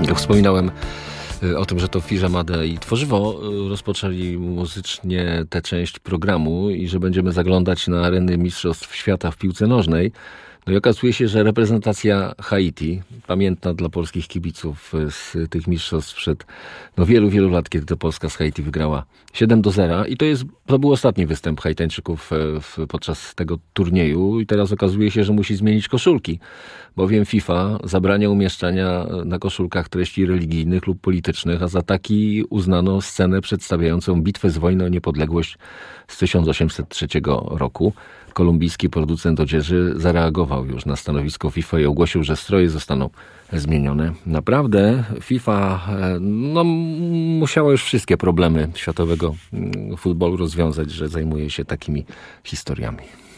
Wspominałem o tym, że to Fiżamada i Tworzywo rozpoczęli muzycznie tę część programu i że będziemy zaglądać na areny Mistrzostw Świata w piłce nożnej. No i okazuje się, że reprezentacja Haiti, pamiętna dla polskich kibiców z tych mistrzostw sprzed wielu, wielu lat, kiedy to Polska z Haiti wygrała 7-0 i to był ostatni występ Haitańczyków podczas tego turnieju i teraz okazuje się, że musi zmienić koszulki, bowiem FIFA zabrania umieszczania na koszulkach treści religijnych lub politycznych, a za taki uznano scenę przedstawiającą bitwę z wojny o niepodległość z 1803 roku. Kolumbijski producent odzieży zareagował już na stanowisko FIFA i ogłosił, że stroje zostaną zmienione. Naprawdę FIFA musiała już wszystkie problemy światowego futbolu rozwiązać, że zajmuje się takimi historiami.